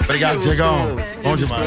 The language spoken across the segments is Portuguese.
Obrigado, Diegão. Bom demais.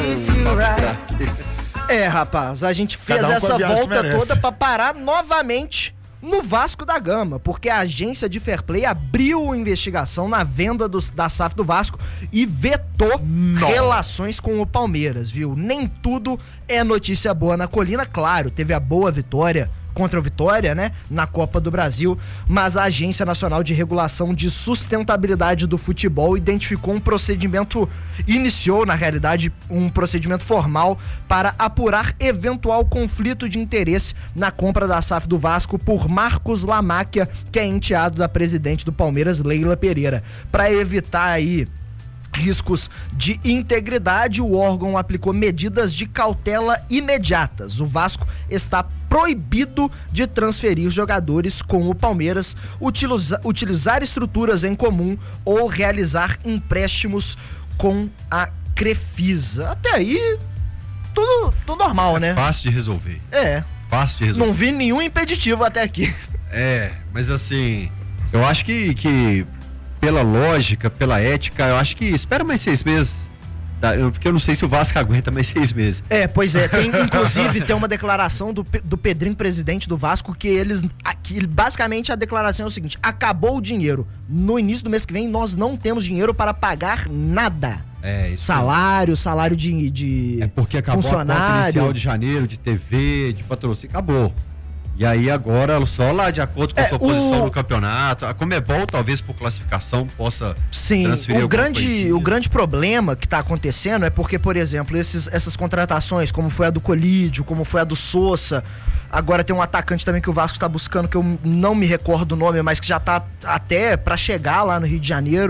Rapaz, a gente fez essa volta toda pra parar novamente no Vasco da Gama, porque a agência de Fair Play abriu investigação na venda da SAF do Vasco e vetou relações com o Palmeiras, viu? Nem tudo é notícia boa na Colina, claro, teve a boa vitória contra o Vitória, né, na Copa do Brasil, mas a Agência Nacional de Regulação de Sustentabilidade do Futebol iniciou, na realidade, um procedimento formal para apurar eventual conflito de interesse na compra da SAF do Vasco por Marcos Lamáquia, que é enteado da presidente do Palmeiras, Leila Pereira. Para evitar aí riscos de integridade, o órgão aplicou medidas de cautela imediatas. O Vasco está proibido de transferir jogadores com o Palmeiras, utilizar estruturas em comum ou realizar empréstimos com a Crefisa. Até aí, tudo normal, né? Fácil de resolver. Fácil de resolver. Não vi nenhum impeditivo até aqui. Mas assim, eu acho que pela lógica, pela ética, eu acho que espera mais 6 meses. Porque eu não sei se o Vasco aguenta mais 6 meses. Pois é. Inclusive, tem uma declaração do Pedrinho, presidente do Vasco, que basicamente a declaração é o seguinte: acabou o dinheiro. No início do mês que vem, nós não temos dinheiro para pagar nada. Salário de porque acabou funcionário. A conta inicial de janeiro, de TV, de patrocínio, acabou. E aí agora, só lá de acordo com a sua posição no campeonato, a Conmebol talvez por classificação possa transferir o grande problema que está acontecendo é porque, por exemplo, essas contratações, como foi a do Colídio, como foi a do Sousa, agora tem um atacante também que o Vasco está buscando, que eu não me recordo o nome, mas que já está até para chegar lá no Rio de Janeiro,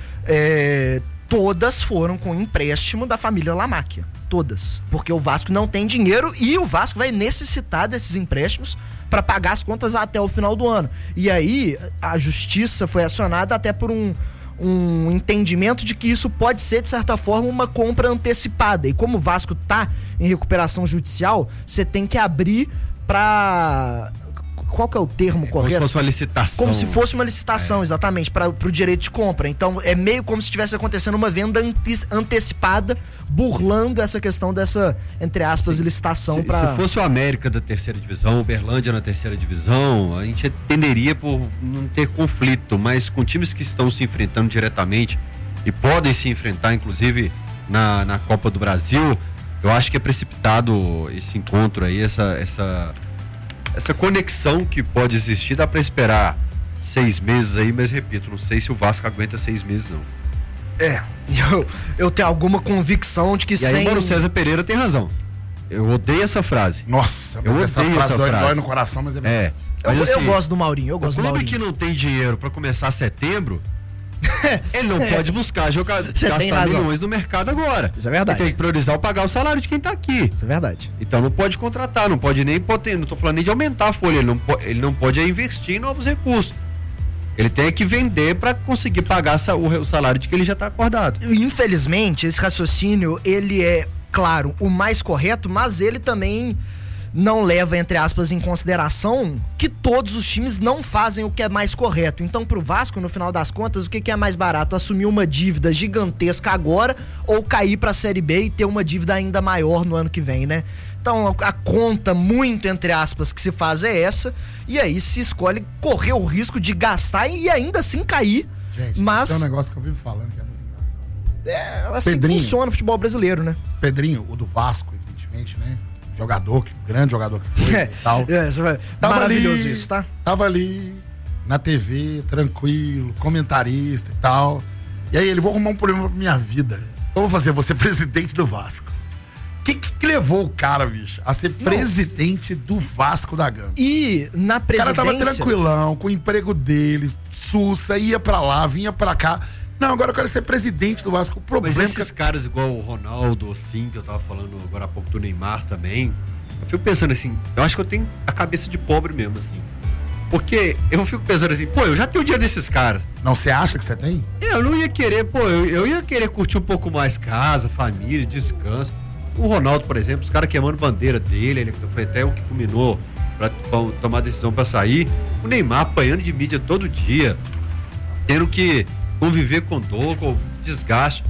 todas foram com empréstimo da família Lamáquia. Todas. Porque o Vasco não tem dinheiro e o Vasco vai necessitar desses empréstimos para pagar as contas até o final do ano. E aí, a justiça foi acionada até por um entendimento de que isso pode ser, de certa forma, uma compra antecipada. E como o Vasco tá em recuperação judicial, você tem que abrir para... Qual que é o termo correto? Como se fosse uma licitação. Como se fosse uma licitação, exatamente, para o direito de compra. Então, é meio como se estivesse acontecendo uma venda antecipada, burlando essa questão dessa, entre aspas, licitação. Se fosse o América da terceira divisão, o Uberlândia na terceira divisão, a gente tenderia por não ter conflito, mas com times que estão se enfrentando diretamente e podem se enfrentar, inclusive, na Copa do Brasil, eu acho que é precipitado esse encontro aí, essa conexão que pode existir. Dá pra esperar 6 meses aí, mas repito, não sei se o Vasco aguenta 6 meses, não. Eu tenho alguma convicção de que e aí o Mauro César Pereira tem razão. Eu odeio essa frase. Nossa, mas essa frase dói no coração, mas eu gosto do Maurinho, O clube que não tem dinheiro pra começar setembro, ele não pode buscar gastar milhões no mercado agora. Isso é verdade. Ele tem que priorizar pagar o salário de quem tá aqui. Isso é verdade. Então não pode contratar, não pode nem não tô falando nem de aumentar a folha, ele não pode investir em novos recursos. Ele tem que vender para conseguir pagar o salário de que ele já tá acordado. Infelizmente, esse raciocínio, ele é, claro, o mais correto, mas ele também não leva, entre aspas, em consideração que todos os times não fazem o que é mais correto. Então, pro Vasco, no final das contas, o que é mais barato? Assumir uma dívida gigantesca agora ou cair pra Série B e ter uma dívida ainda maior no ano que vem, né? Então, a conta, muito entre aspas, que se faz é essa, e aí se escolhe correr o risco de gastar e ainda assim cair. Gente, mas tem um negócio que eu vivo falando que é muito engraçado. Assim Pedrinho, funciona o futebol brasileiro, né? Pedrinho, o do Vasco, evidentemente, né? Grande jogador que foi e tal. Maravilhoso isso, tá? Tava ali na TV, tranquilo, comentarista e tal. E aí ele, vou arrumar um problema pra minha vida. Eu vou fazer você presidente do Vasco. O que levou o cara, bicho, a ser presidente do Vasco da Gama? E na presidência... O cara tava tranquilão, com o emprego dele, sussa, ia pra lá, vinha pra cá. Não, agora eu quero ser presidente do Vasco. O problema mas esses caras igual o Ronaldo, assim, que eu tava falando agora há pouco do Neymar também, eu fico pensando assim, eu acho que eu tenho a cabeça de pobre mesmo, assim. Porque eu fico pensando assim, eu já tenho o dia desses caras. Não, você acha que você tem? Eu não ia querer, eu ia querer curtir um pouco mais casa, família, descanso. O Ronaldo, por exemplo, os caras queimando bandeira dele, ele foi até o que culminou pra tomar decisão pra sair. O Neymar apanhando de mídia todo dia, tendo que conviver com dor, com desgaste.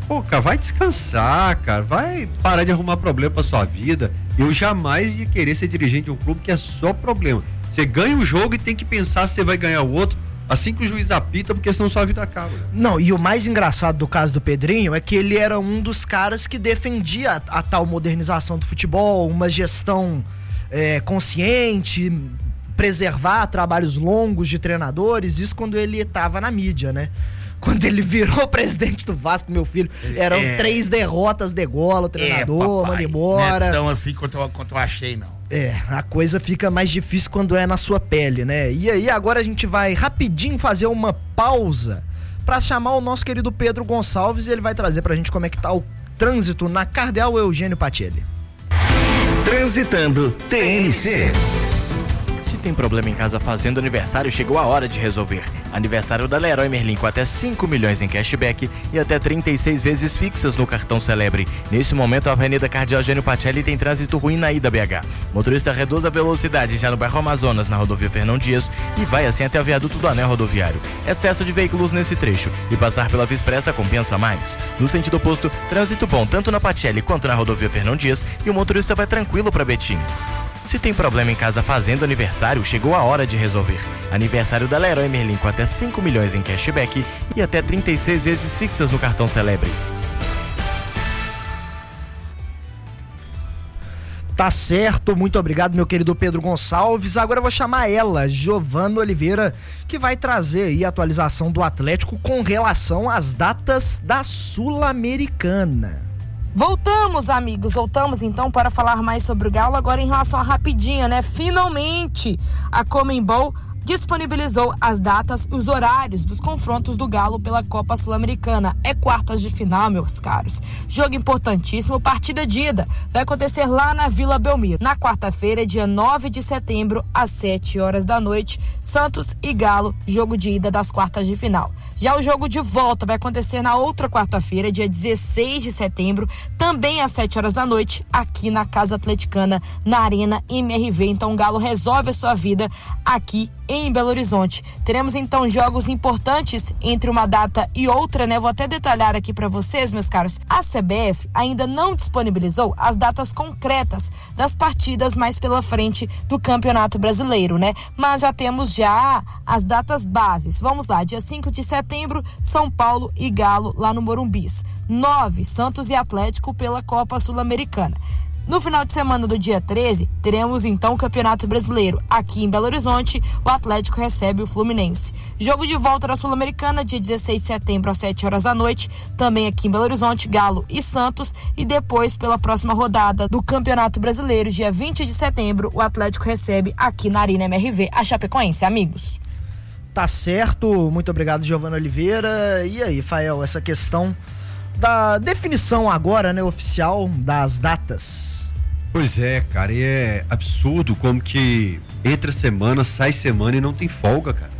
Pô, cara, vai descansar, cara. Vai parar de arrumar problema pra sua vida. Eu jamais ia querer ser dirigente de um clube que é só problema. Você ganha um jogo e tem que pensar se você vai ganhar o outro assim que o juiz apita, porque senão sua vida acaba. Não, e o mais engraçado do caso do Pedrinho é que ele era um dos caras que defendia a tal modernização do futebol, uma gestão consciente, preservar trabalhos longos de treinadores, isso quando ele estava na mídia, né? Quando ele virou presidente do Vasco, meu filho, eram 3 derrotas de gola, o treinador, manda embora. Não é tão assim quanto eu achei, não. A coisa fica mais difícil quando é na sua pele, né? E aí, agora a gente vai rapidinho fazer uma pausa pra chamar o nosso querido Pedro Gonçalves e ele vai trazer pra gente como é que tá o trânsito na Cardeal Eugênio Patielli. Transitando TNC. Se tem problema em casa fazendo aniversário, chegou a hora de resolver. Aniversário da Leroy Merlin com até 5 milhões em cashback e até 36 vezes fixas no cartão Celebre. Nesse momento, a Avenida Cardeal Eugênio Patielli tem trânsito ruim na ida BH. Motorista reduz a velocidade já no bairro Amazonas, na rodovia Fernão Dias, e vai assim até o viaduto do Anel Rodoviário. Excesso de veículos nesse trecho e passar pela Via Expressa compensa mais. No sentido oposto, trânsito bom tanto na Patielli quanto na rodovia Fernão Dias e o motorista vai tranquilo para Betim. Se tem problema em casa fazendo aniversário, chegou a hora de resolver. Aniversário da Leroy Merlin com até 5 milhões em cashback e até 36 vezes fixas no cartão Celebre. Tá certo, muito obrigado, meu querido Pedro Gonçalves. Agora eu vou chamar ela, Giovana Oliveira, que vai trazer aí a atualização do Atlético com relação às datas da Sul-Americana. Voltamos, amigos, voltamos então para falar mais sobre o Galo, agora em relação à rapidinha, né? Finalmente, a Conmebol disponibilizou as datas e os horários dos confrontos do Galo pela Copa Sul-Americana. É quartas de final, meus caros. Jogo importantíssimo, partida de ida. Vai acontecer lá na Vila Belmiro. Na quarta-feira, dia 9 de setembro, às 7 horas da noite, Santos e Galo, jogo de ida das quartas de final. Já o jogo de volta vai acontecer na outra quarta-feira, dia 16 de setembro, também às 7 horas da noite, aqui na Casa Atleticana, na Arena MRV. Então o Galo resolve a sua vida aqui em Belo Horizonte. Teremos então jogos importantes entre uma data e outra, né? Vou até detalhar aqui para vocês, meus caros. A CBF ainda não disponibilizou as datas concretas das partidas mais pela frente do Campeonato Brasileiro, né? Mas já temos já as datas bases. Vamos lá, dia 5 de setembro, São Paulo e Galo lá no Morumbis. 9, Santos e Atlético pela Copa Sul-Americana. No final de semana do dia 13, teremos então o Campeonato Brasileiro. Aqui em Belo Horizonte, o Atlético recebe o Fluminense. Jogo de volta da Sul-Americana, dia 16 de setembro, às 7 horas da noite. Também aqui em Belo Horizonte, Galo e Santos. E depois, pela próxima rodada do Campeonato Brasileiro, dia 20 de setembro, o Atlético recebe aqui na Arena MRV a Chapecoense, amigos. Tá certo, muito obrigado, Giovana Oliveira. E aí, Fael, essa questão da definição agora, né, oficial das datas. Pois é, cara, e é absurdo como que entra semana, sai semana e não tem folga, cara.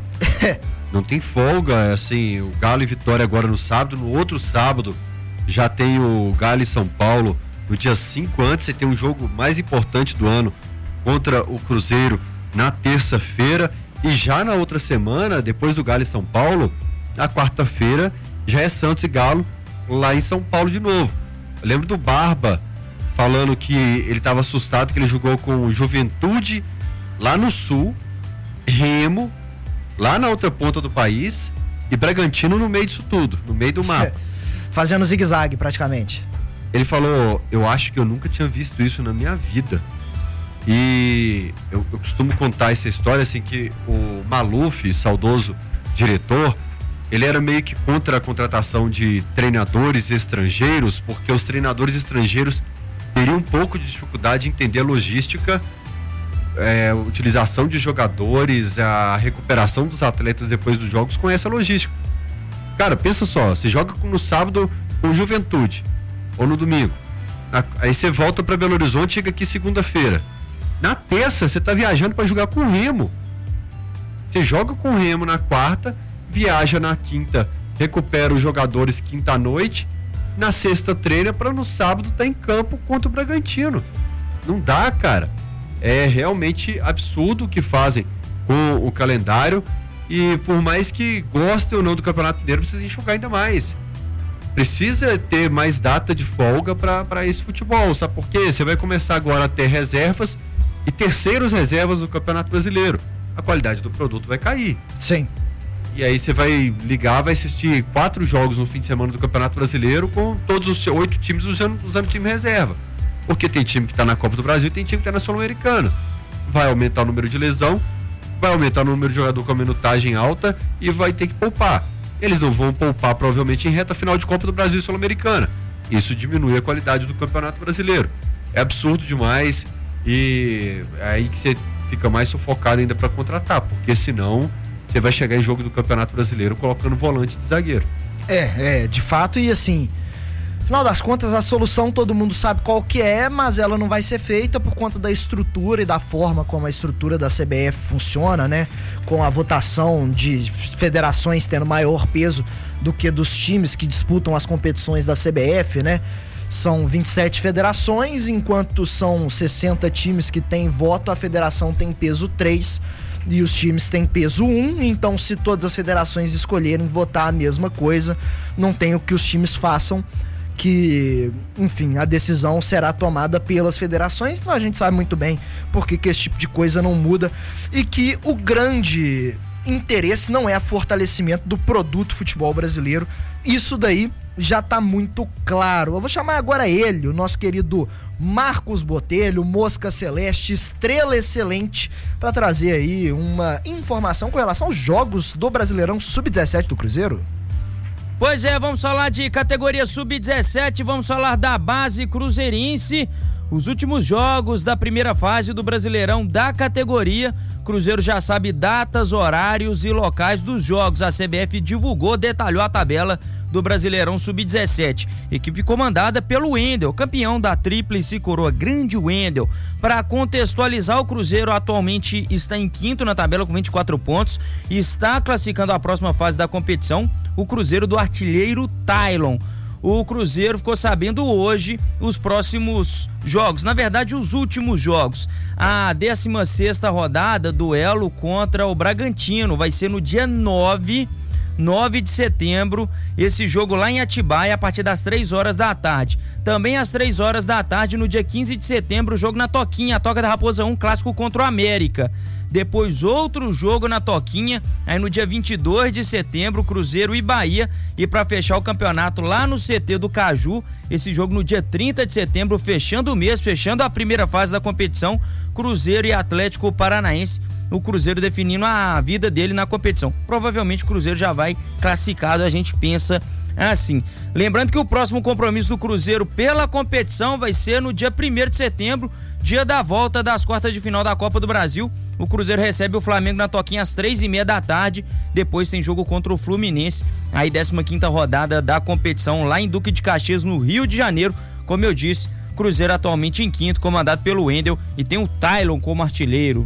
Não tem folga, assim, o Galo e Vitória agora no sábado, no outro sábado já tem o Galo e São Paulo, no dia 5 antes você tem um jogo mais importante do ano contra o Cruzeiro na terça-feira e já na outra semana, depois do Galo e São Paulo, na quarta-feira já é Santos e Galo lá em São Paulo de novo. Eu lembro do Barba falando que ele estava assustado que ele jogou com Juventude lá no Sul, Remo lá na outra ponta do país e Bragantino no meio disso tudo, no meio do mapa. Fazendo zigue-zague praticamente. Ele falou, eu acho que eu nunca tinha visto isso na minha vida. E eu costumo contar essa história assim, que o Maluf, saudoso diretor, ele era meio que contra a contratação de treinadores estrangeiros, porque os treinadores estrangeiros teriam um pouco de dificuldade em entender a logística, utilização de jogadores, a recuperação dos atletas depois dos jogos com essa logística. Cara, pensa só, você joga no sábado com Juventude, ou no domingo, aí você volta para Belo Horizonte, chega aqui segunda-feira. Na terça, você tá viajando para jogar com o Remo. Você joga com o Remo na quarta, viaja na quinta, recupera os jogadores quinta-noite, na sexta treina para no sábado estar em campo contra o Bragantino. Não dá, cara. É realmente absurdo o que fazem com o calendário e por mais que gostem ou não do Campeonato Mineiro, precisa enxugar ainda mais. precisa ter mais data de folga para esse futebol, sabe por quê? Você vai começar agora a ter reservas e terceiros reservas do Campeonato Brasileiro. A qualidade do produto vai cair. Sim. E aí você vai ligar, vai assistir 4 jogos no fim de semana do Campeonato Brasileiro com todos os 8 times usando time reserva. Porque tem time que está na Copa do Brasil e tem time que está na Sul-Americana. Vai aumentar o número de lesão, vai aumentar o número de jogador com a minutagem alta e vai ter que poupar. Eles não vão poupar provavelmente em reta final de Copa do Brasil e Sul-Americana. Isso diminui a qualidade do Campeonato Brasileiro. É absurdo demais e é aí que você fica mais sufocado ainda para contratar, porque senão você vai chegar em jogo do Campeonato Brasileiro colocando volante de zagueiro. De fato, e assim, afinal das contas, a solução todo mundo sabe qual que é, mas ela não vai ser feita por conta da estrutura e da forma como a estrutura da CBF funciona, né? Com a votação de federações tendo maior peso do que dos times que disputam as competições da CBF, né? São 27 federações, enquanto são 60 times que têm voto, a federação tem peso 3 e os times têm peso 1, então se todas as federações escolherem votar a mesma coisa, não tem o que os times façam, que, enfim, a decisão será tomada pelas federações. Então a gente sabe muito bem por que esse tipo de coisa não muda e que o grande interesse não é o fortalecimento do produto futebol brasileiro. Isso daí já tá muito claro. Eu vou chamar agora ele, o nosso querido Marcos Botelho, Mosca Celeste, estrela excelente, para trazer aí uma informação com relação aos jogos do Brasileirão Sub-17 do Cruzeiro. Pois é, vamos falar de categoria Sub-17, vamos falar da base cruzeirense. Os últimos jogos da primeira fase do Brasileirão da categoria. Cruzeiro já sabe datas, horários e locais dos jogos. A CBF divulgou, detalhou a tabela do Brasileirão Sub-17. Equipe comandada pelo Wendel, campeão da Tríplice Coroa, grande Wendel. Para contextualizar, o Cruzeiro atualmente está em quinto na tabela com 24 pontos e está classificando a próxima fase da competição o Cruzeiro do artilheiro Tylon. O Cruzeiro ficou sabendo hoje os próximos jogos, na verdade os últimos jogos. A 16ª rodada, duelo contra o Bragantino, vai ser no dia 9 de setembro, esse jogo lá em Atibaia, a partir das 3 horas da tarde. Também às 3 horas da tarde, no dia 15 de setembro, o jogo na Toquinha, a Toca da Raposa 1, clássico contra o América. Depois outro jogo na Toquinha, aí no dia 22 de setembro, Cruzeiro e Bahia. E para fechar o campeonato lá no CT do Caju, esse jogo no dia 30 de setembro, fechando o mês, fechando a primeira fase da competição, Cruzeiro e Atlético Paranaense. O Cruzeiro definindo a vida dele na competição. Provavelmente o Cruzeiro já vai classificado, a gente pensa assim. Lembrando que o próximo compromisso do Cruzeiro pela competição vai ser no dia 1º de setembro, dia da volta das quartas de final da Copa do Brasil. O Cruzeiro recebe o Flamengo na Toquinha às 3h30 da tarde. Depois tem jogo contra o Fluminense. Aí 15ª rodada da competição lá em Duque de Caxias, no Rio de Janeiro. Como eu disse, Cruzeiro atualmente em quinto, comandado pelo Wendel, e tem o Tylon como artilheiro.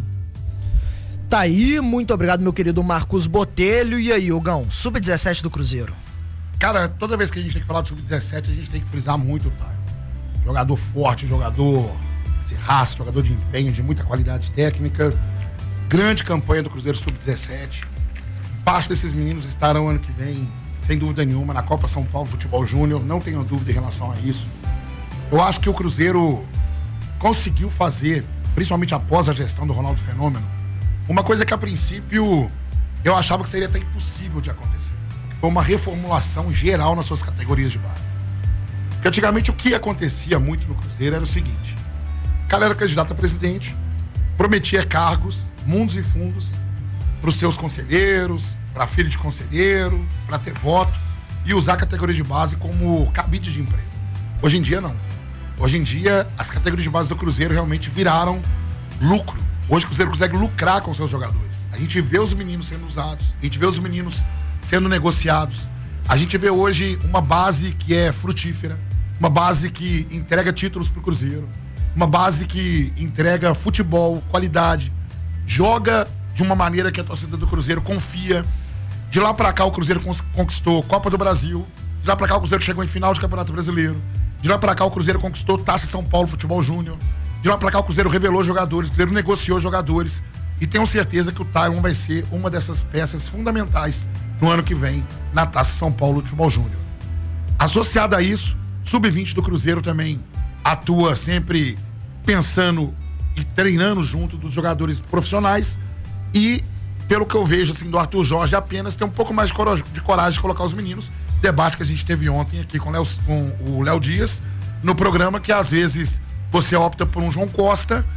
Tá aí, muito obrigado, meu querido Marcos Botelho. E aí, Hugão, Sub-17 do Cruzeiro? Cara, toda vez que a gente tem que falar de Sub-17, a gente tem que frisar muito o Tylon. Jogador forte, jogador de raça, jogador de empenho, de muita qualidade técnica. Grande campanha do Cruzeiro Sub-17. Parte desses meninos estarão ano que vem, sem dúvida nenhuma, na Copa São Paulo Futebol Júnior. Não tenho dúvida em relação a isso. Eu acho que o Cruzeiro conseguiu fazer, principalmente após a gestão do Ronaldo Fenômeno, uma coisa que a princípio eu achava que seria até impossível de acontecer. Que foi uma reformulação geral nas suas categorias de base. Porque antigamente o que acontecia muito no Cruzeiro era o seguinte: o cara era candidato a presidente, prometia cargos, mundos e fundos para os seus conselheiros, para filho de conselheiro, para ter voto, e usar a categoria de base como cabide de emprego. Hoje em dia não. Hoje em dia as categorias de base do Cruzeiro realmente viraram lucro. Hoje o Cruzeiro consegue lucrar com seus jogadores. A gente vê os meninos sendo usados, a gente vê os meninos sendo negociados. A gente vê hoje uma base que é frutífera, uma base que entrega títulos pro Cruzeiro, uma base que entrega futebol, qualidade, joga de uma maneira que a torcida do Cruzeiro confia. De lá pra cá o Cruzeiro conquistou Copa do Brasil, de lá pra cá o Cruzeiro chegou em final de Campeonato Brasileiro, de lá pra cá o Cruzeiro conquistou Taça São Paulo Futebol Júnior. De lá pra cá o Cruzeiro revelou jogadores, o Cruzeiro negociou jogadores, e tenho certeza que o Tylon vai ser uma dessas peças fundamentais no ano que vem na Taça São Paulo Futebol Júnior. Associado a isso, Sub-20 do Cruzeiro também atua sempre pensando e treinando junto dos jogadores profissionais e, pelo que eu vejo assim, do Arthur Jorge, apenas tem um pouco mais de coragem de colocar os meninos. Debate que a gente teve ontem aqui com o Léo Dias no programa, que às vezes você opta por um João Costa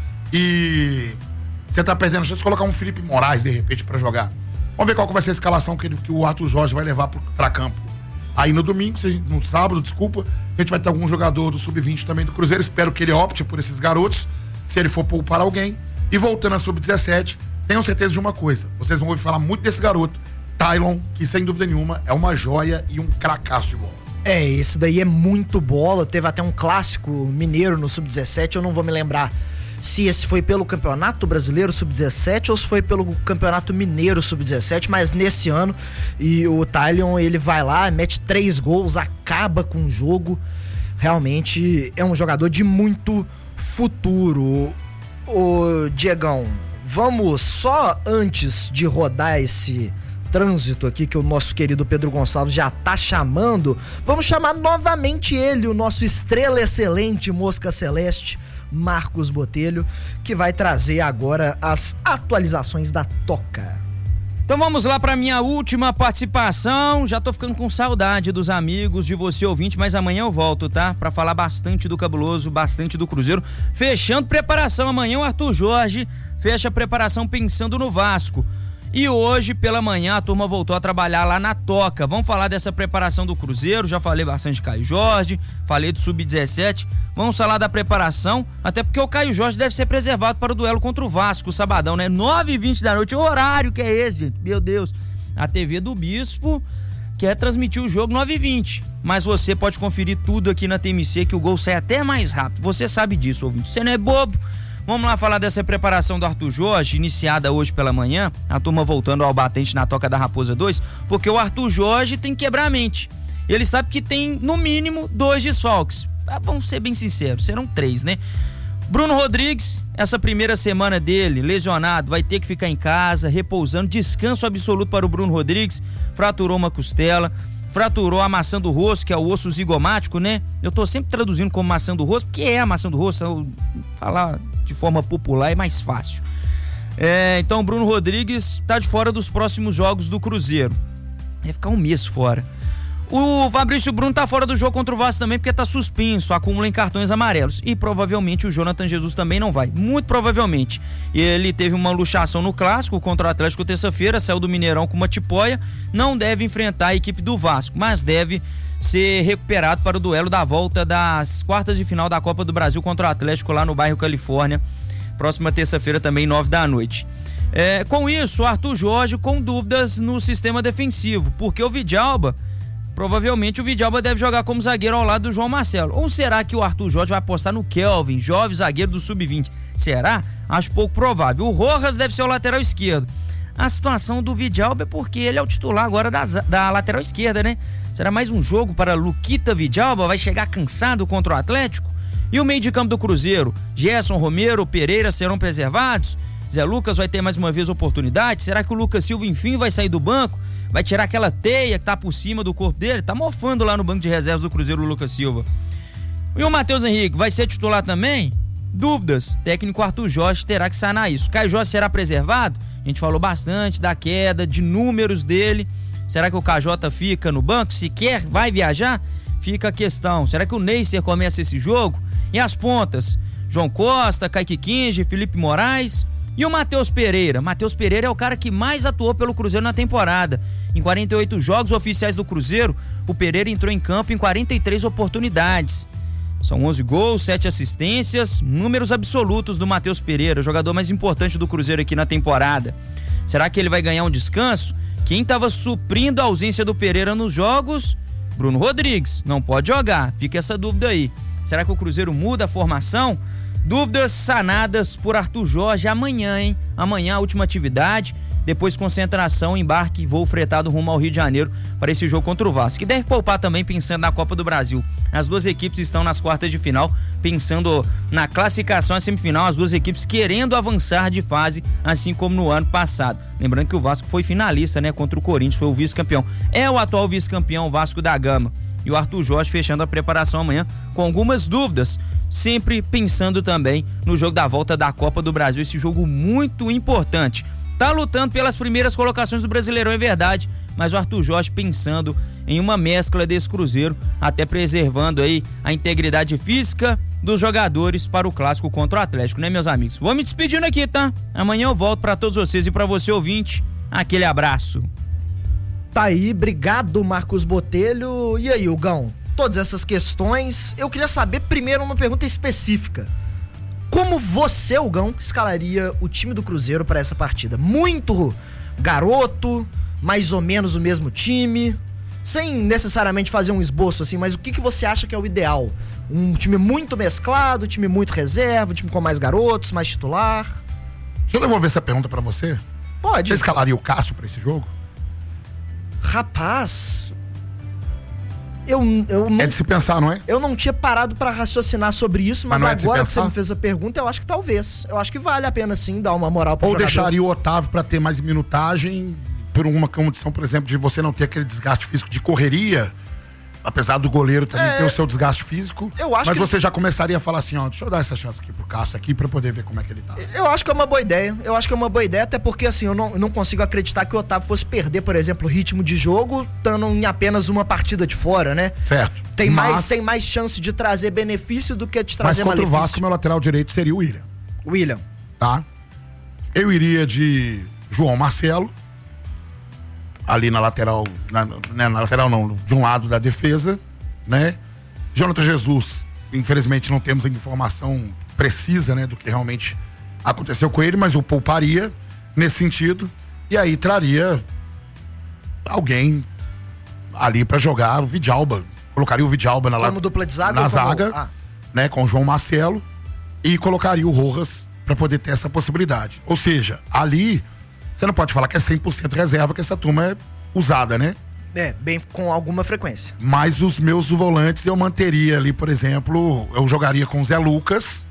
e você tá perdendo a chance de colocar um Felipe Moraes de repente pra jogar. Vamos ver qual que vai ser a escalação que o Arthur Jorge vai levar pra campo. Aí no domingo, no sábado, desculpa, a gente vai ter algum jogador do Sub-20 também do Cruzeiro. Espero que ele opte por esses garotos, se ele for poupar alguém. E voltando a Sub-17, tenham certeza de uma coisa: vocês vão ouvir falar muito desse garoto, Tylon, que sem dúvida nenhuma é uma joia e um cracaço de bola. Esse daí é muito bola. Teve até um clássico mineiro no Sub-17, eu não vou me lembrar se esse foi pelo Campeonato Brasileiro Sub-17 ou se foi pelo Campeonato Mineiro Sub-17, mas nesse ano, e o Tylon, ele vai lá, mete 3 gols, acaba com o jogo. Realmente é um jogador de muito futuro. Ô Diegão, vamos só antes de rodar esse trânsito aqui que o nosso querido Pedro Gonçalves já tá chamando, vamos chamar novamente ele, o nosso estrela excelente, Mosca Celeste, Marcos Botelho, que vai trazer agora as atualizações da Toca. Então vamos lá para minha última participação. Já tô ficando com saudade dos amigos, de você ouvinte, mas amanhã eu volto, tá? Para falar bastante do Cabuloso, bastante do Cruzeiro. Fechando preparação, amanhã o Arthur Jorge fecha a preparação pensando no Vasco. E hoje, pela manhã, a turma voltou a trabalhar lá na Toca. Vamos falar dessa preparação do Cruzeiro, já falei bastante de Caio Jorge, falei do Sub-17. Vamos falar da preparação, até porque o Caio Jorge deve ser preservado para o duelo contra o Vasco, sabadão, né? 9h20 da noite, o horário que é esse, gente? Meu Deus. A TV do Bispo quer transmitir o jogo 9h20, mas você pode conferir tudo aqui na TMC, que o gol sai até mais rápido. Você sabe disso, ouvinte. Você não é bobo. Vamos lá falar dessa preparação do Arthur Jorge, iniciada hoje pela manhã, a turma voltando ao batente na Toca da Raposa 2, porque o Arthur Jorge tem que quebrar a mente. Ele sabe que tem, no mínimo, 2 desfalques. Vamos ser bem sinceros, serão 3, né? Bruno Rodrigues, essa primeira semana dele, lesionado, vai ter que ficar em casa, repousando, descanso absoluto para o Bruno Rodrigues, fraturou uma costela, fraturou a maçã do rosto, que é o osso zigomático, né? Eu tô sempre traduzindo como maçã do rosto, porque é a maçã do rosto, falar de forma popular é mais fácil. Então o Bruno Rodrigues tá de fora dos próximos jogos do Cruzeiro. Vai ficar um mês fora. O Fabrício Bruno tá fora do jogo contra o Vasco também, porque tá suspenso, acumula em cartões amarelos. E provavelmente o Jonathan Jesus também não vai. Muito provavelmente. Ele teve uma luxação no clássico contra o Atlético terça-feira, saiu do Mineirão com uma tipóia. Não deve enfrentar a equipe do Vasco, mas deve ser recuperado para o duelo da volta das quartas de final da Copa do Brasil contra o Atlético lá no bairro Califórnia. Próxima terça-feira também, 9h. Com isso, o Arthur Jorge com dúvidas no sistema defensivo, porque o Vidalba, provavelmente o Vidalba deve jogar como zagueiro ao lado do João Marcelo. Ou será que o Arthur Jorge vai apostar no Kelvin, jovem zagueiro do Sub-20? Será? Acho pouco provável. O Rojas deve ser o lateral esquerdo. A situação do Vidalba é porque ele é o titular agora da lateral esquerda, né? Será mais um jogo para Luquita Vidalba? Vai chegar cansado contra o Atlético? E o meio de campo do Cruzeiro? Gerson, Romero, Pereira serão preservados? Zé Lucas vai ter mais uma vez oportunidade? Será que o Lucas Silva, enfim, vai sair do banco? Vai tirar aquela teia que tá por cima do corpo dele? Tá mofando lá no banco de reservas do Cruzeiro o Lucas Silva. E o Matheus Henrique vai ser titular também? Dúvidas. Técnico Arthur Jorge terá que sanar isso. Caio Jorge será preservado? A gente falou bastante da queda, de números dele. Será que o KJ fica no banco? Sequer vai viajar? Fica a questão. Será que o Neisser começa esse jogo? E as pontas? João Costa, Kaique Kinge, Felipe Moraes... E o Matheus Pereira? Matheus Pereira é o cara que mais atuou pelo Cruzeiro na temporada. Em 48 jogos oficiais do Cruzeiro, o Pereira entrou em campo em 43 oportunidades. São 11 gols, 7 assistências, números absolutos do Matheus Pereira, o jogador mais importante do Cruzeiro aqui na temporada. Será que ele vai ganhar um descanso? Quem estava suprindo a ausência do Pereira nos jogos? Bruno Rodrigues, não pode jogar, fica essa dúvida aí. Será que o Cruzeiro muda a formação? Dúvidas sanadas por Arthur Jorge amanhã, hein? Amanhã a última atividade, depois concentração, embarque e voo fretado rumo ao Rio de Janeiro para esse jogo contra o Vasco, que deve poupar também pensando na Copa do Brasil. As duas equipes estão nas quartas de final, pensando na classificação à semifinal, as duas equipes querendo avançar de fase, assim como no ano passado. Lembrando que o Vasco foi finalista, né, contra o Corinthians, foi o vice-campeão. É o atual vice-campeão, o Vasco da Gama. e o Arthur Jorge fechando a preparação amanhã com algumas dúvidas, sempre pensando também no jogo da volta da Copa do Brasil, esse jogo muito importante. Tá lutando pelas primeiras colocações do Brasileirão, é verdade, mas o Arthur Jorge pensando em uma mescla desse Cruzeiro, até preservando aí a integridade física dos jogadores para o clássico contra o Atlético, né, meus amigos? Vou me despedindo aqui, tá? Amanhã eu volto para todos vocês e para você, ouvinte, aquele abraço. Tá aí, obrigado, Marcos Botelho. E aí, Hugão? Todas essas questões, eu queria saber primeiro uma pergunta específica. Como você, Hugão, escalaria o time do Cruzeiro para essa partida? Muito garoto, mais ou menos o mesmo time, sem necessariamente fazer um esboço assim, mas o que você acha que é o ideal? Um time muito mesclado, um time muito reserva, um time com mais garotos, mais titular? Deixa eu devolver essa pergunta pra você. Pode. Você escalaria o Cássio pra esse jogo? Rapaz, eu não... É de se pensar, não é? Eu não tinha parado pra raciocinar sobre isso, mas não é de se agora que pensar? você me fez a pergunta, eu acho que talvez. Eu acho que vale a pena sim dar uma moral pro Ou jogador. deixaria o Otávio pra ter mais minutagem, por uma condição, por exemplo, de você não ter aquele desgaste físico de correria, apesar do goleiro também ter o seu desgaste físico. Eu acho mas que você já começaria a falar assim, ó, deixa eu dar essa chance aqui pro Cássio aqui pra poder ver como é que ele tá. Eu acho que é uma boa ideia. Eu acho que é uma boa ideia, até porque assim, eu não consigo acreditar que o Otávio fosse perder, por exemplo, o ritmo de jogo, estando em apenas uma partida de fora, né? Certo. Tem mais chance de trazer benefício do que de trazer mas contra malefício. o Vasco, meu lateral direito seria o William. tá? Eu iria de João Marcelo, ali na lateral, na lateral não, de um lado da defesa, né? Jonathan Jesus, infelizmente não temos a informação precisa, né, do que realmente aconteceu com ele, mas eu pouparia nesse sentido, e aí traria alguém ali pra jogar o Vidalba, colocaria o Vidalba Como dupla de zaga? na ou como... zaga, né, com o João Marcelo, e colocaria o Rojas pra poder ter essa possibilidade. Ou seja, ali você não pode falar que é 100% reserva, que essa turma é usada, né? É, bem com alguma frequência. Mas os meus volantes eu manteria ali, por exemplo, eu jogaria com o Zé Lucas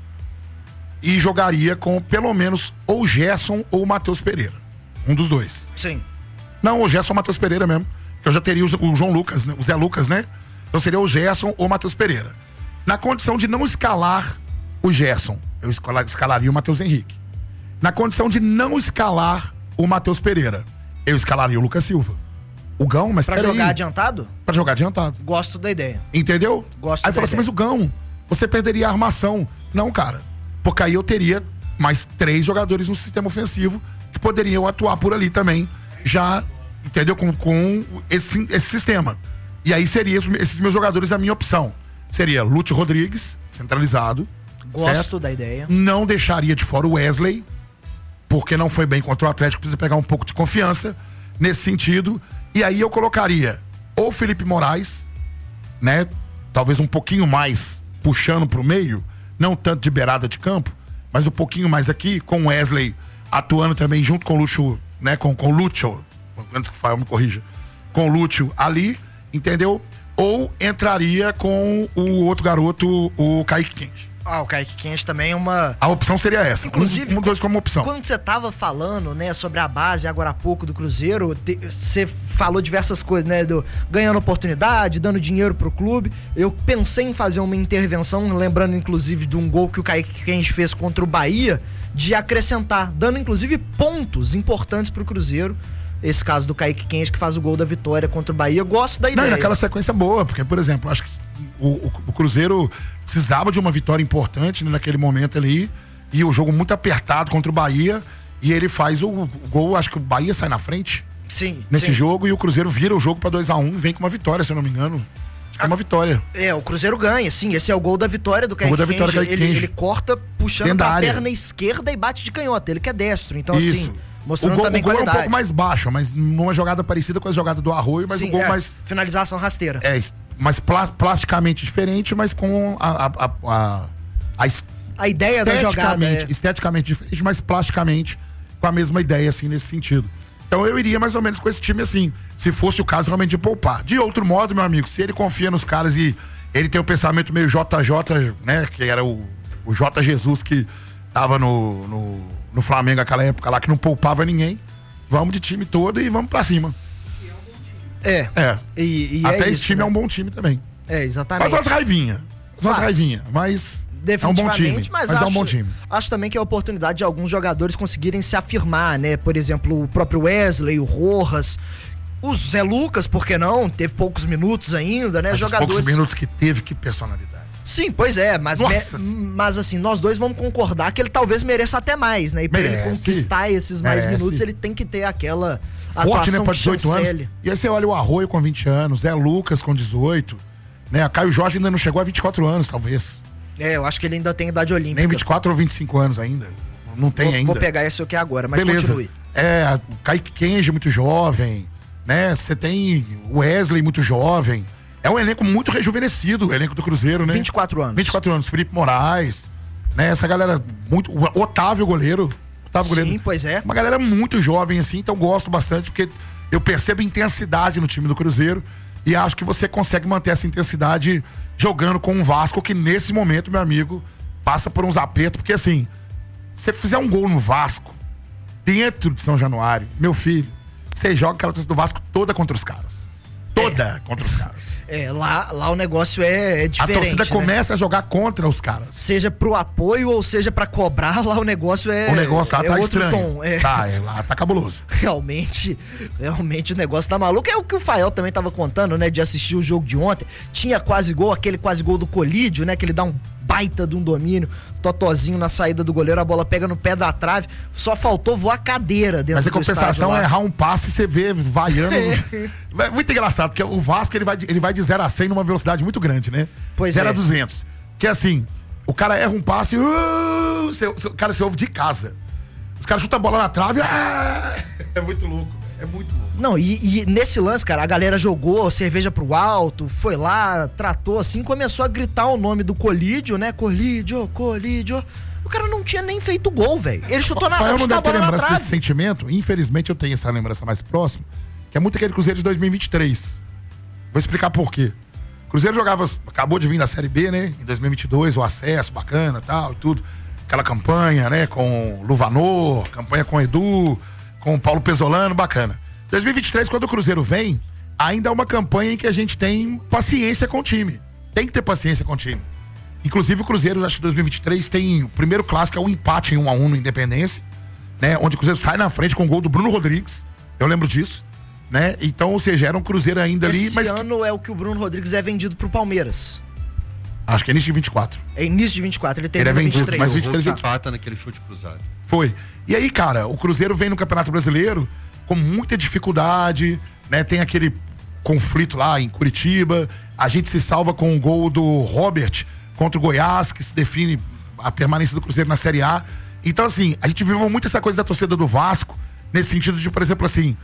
e jogaria com pelo menos ou o Gerson ou o Matheus Pereira. Um dos dois. Sim. Não, o Gerson ou o Matheus Pereira mesmo. Eu já teria o João Lucas, né? O Zé Lucas, né? Então seria o Gerson ou o Matheus Pereira. Na condição de não escalar o Gerson, eu escalaria o Matheus Henrique. Na condição de não escalar o Matheus Pereira, eu escalaria o Lucas Silva. O Gão, mas Pra peraí. jogar adiantado? Pra jogar adiantado. Gosto da ideia. Entendeu? Gosto Aí da fala assim, ideia. mas o Gão, você perderia a armação. Não, cara. Porque aí eu teria mais 3 jogadores no sistema ofensivo que poderiam atuar por ali também, já, entendeu? Com esse sistema. E aí seriam esses meus jogadores a minha opção. Seria Lúcio Rodrigues, centralizado. Gosto certo? da ideia. Não deixaria de fora o Wesley, porque não foi bem contra o Atlético, precisa pegar um pouco de confiança nesse sentido. E aí eu colocaria ou Felipe Moraes, né? Talvez um pouquinho mais puxando pro meio, não tanto de beirada de campo, mas um pouquinho mais aqui, com o Wesley atuando também junto com o Lúcio, né? Com o Lúcio, antes que o Fael me corrija, com o Lúcio ali, entendeu? Ou entraria com o outro garoto, o Kaique Kenji. Ah, o Kaique Kenji também é uma... A opção seria essa. Inclusive, um dois como opção. Quando você tava falando, né, sobre a base agora há pouco do Cruzeiro, você falou diversas coisas, né, ganhando oportunidade, dando dinheiro pro clube. Eu pensei em fazer uma intervenção, lembrando inclusive de um gol que o Kaique Kenji fez contra o Bahia, de acrescentar, dando inclusive pontos importantes pro Cruzeiro. Esse caso do Kaique Kenji, que faz o gol da vitória contra o Bahia. Eu gosto da ideia. Não, e naquela sequência boa, porque, por exemplo, acho que o Cruzeiro precisava de uma vitória importante, né, naquele momento ali, e o jogo muito apertado contra o Bahia, e ele faz o gol, acho que o Bahia sai na frente. Sim. Nesse jogo, e o Cruzeiro vira o jogo pra 2-1 e vem com uma vitória, se eu não me engano. Acho que é uma vitória. É, o Cruzeiro ganha, sim. Esse é o gol da vitória do Kaique Kenji. Ele corta puxando pra perna esquerda e bate de canhota. Ele que é destro, então assim... Mostrando também qualidade. O gol é um pouco mais baixo, mas numa jogada parecida com a jogada do Arroio, mas sim, o gol mais... finalização rasteira. É, mas plasticamente diferente, mas com a ideia da jogada. Esteticamente diferente, mas plasticamente com a mesma ideia, assim, nesse sentido. Então eu iria mais ou menos com esse time, assim, se fosse o caso realmente de poupar. De outro modo, meu amigo, se ele confia nos caras e ele tem um pensamento meio JJ, né, que era o J. Jesus que tava no Flamengo naquela época lá, que não poupava ninguém, vamos de time todo e vamos pra cima. E até é esse isso, time né? é um bom time também. Exatamente. Faz umas raivinhas. Mas é um bom time. Mas é um bom time. Acho também que é a oportunidade de alguns jogadores conseguirem se afirmar, né? Por exemplo, o próprio Wesley, o Rojas, o Zé Lucas, por que não? Teve poucos minutos ainda, né? Mas Jogadores. Os poucos minutos que teve, que personalidade. Sim, pois é, mas assim, nós dois vamos concordar que ele talvez mereça até mais, né? E pra ele conquistar esses mais minutos, ele tem que ter aquela forte, né, atuação pra 18 anos. E aí você olha o Arroio com 20 anos, Zé Lucas com 18, né? A Caio Jorge ainda não chegou a 24 anos, talvez. Eu acho que ele ainda tem idade olímpica. Nem 24 ou 25 anos ainda. Não tem ainda. Vou pegar esse aqui agora, mas beleza. Continue. O Kaique Kenji muito jovem, né? Você tem o Wesley muito jovem. É um elenco muito rejuvenescido, o elenco do Cruzeiro, né? 24 anos. 24 anos. Felipe Moraes, né? Essa galera muito... O Otávio goleiro. Sim, pois é. Uma galera muito jovem, assim, então gosto bastante, porque eu percebo intensidade no time do Cruzeiro e acho que você consegue manter essa intensidade jogando com um Vasco que, nesse momento, meu amigo, passa por uns apertos, porque assim, se você fizer um gol no Vasco, dentro de São Januário, meu filho, você joga aquela torcida do Vasco toda contra os caras. Toda contra os caras. Lá o negócio é diferente. A torcida começa a jogar contra os caras. Seja pro apoio ou seja pra cobrar, lá o negócio é. O negócio lá tá outro estranho. Tom. Lá tá cabuloso. Realmente o negócio tá maluco. É o que o Fael também tava contando, né? De assistir o jogo de ontem. Tinha quase gol, aquele quase gol do Colídio, né? Que ele dá um baita de um domínio, totozinho na saída do goleiro, a bola pega no pé da trave, só faltou voar cadeira dentro do estádio. Mas a compensação é errar um passe e você vê vaiando. É muito engraçado, porque o Vasco ele vai de 0 a 100 numa velocidade muito grande, né? Pois 0 a 200. Que é assim, o cara erra um passe cara, você ouve de casa. Os caras chutam a bola na trave. É muito louco. É muito louco. Não, e nesse lance, cara, a galera jogou cerveja pro alto, foi lá, tratou assim, começou a gritar o nome do Colídio, né? Colídio. O cara não tinha nem feito gol, velho. Ele chutou na trave. Eu não deve ter lembrança desse sentimento. Infelizmente eu tenho essa lembrança mais próxima, que é muito aquele Cruzeiro de 2023. Vou explicar por quê. O Cruzeiro acabou de vir da Série B, né? Em 2022, o acesso bacana, tal, e tudo. Aquela campanha, né? Com Luvanor, campanha com Edu, com o Paulo Pesolano, bacana. 2023, quando o Cruzeiro vem, ainda é uma campanha em que a gente tem paciência com o time. Tem que ter paciência com o time. Inclusive o Cruzeiro, acho que 2023 tem o primeiro clássico, é um empate em 1-1 no Independência, né? Onde o Cruzeiro sai na frente com o gol do Bruno Rodrigues. Eu lembro disso, né? Então, ou seja, era um Cruzeiro ainda ali. Esse ano é o que o Bruno Rodrigues é vendido pro Palmeiras. Acho que é início de 24. É início de 24, ele tem é vendido, 23. mas 23 empata naquele chute cruzado. Foi. E aí, cara, o Cruzeiro vem no Campeonato Brasileiro com muita dificuldade, né? Tem aquele conflito lá em Curitiba. A gente se salva com o gol do Robert contra o Goiás, que se define a permanência do Cruzeiro na Série A. Então, assim, a gente viveu muito essa coisa da torcida do Vasco, nesse sentido de, por exemplo, assim,